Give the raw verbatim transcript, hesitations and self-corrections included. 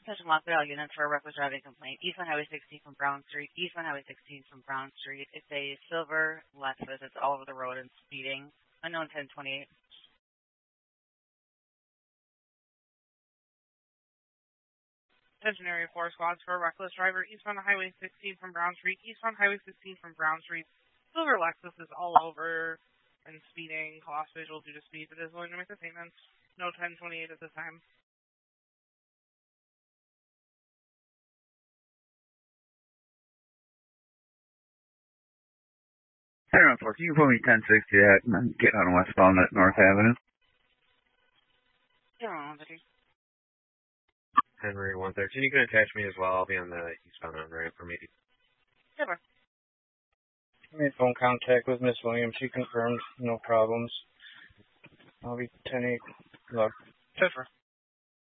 Attention Lockwood, all units for a reckless driving complaint. Eastbound Highway sixteen from Brown Street. Eastbound Highway sixteen from Brown Street. It's a silver Lexus. It's all over the road and speeding. Unknown ten twenty-eight. Attention Area four squads for a reckless driver. Eastbound Highway sixteen from Brown Street. Eastbound Highway sixteen from Brown Street. Silver Lexus is all over and speeding. Lost visual due to speed. It is willing to make the payments. No ten twenty-eight at this time. Hey, Four, can you put me ten sixty at and get on westbound at North Avenue? Yeah, one thirty. Henry one thirteen. You can attach me as well. I'll be on the eastbound on ramp for meeting. Silver. I made phone contact with Miss Williams. She confirmed no problems. I'll be ten eight. Look. Silver.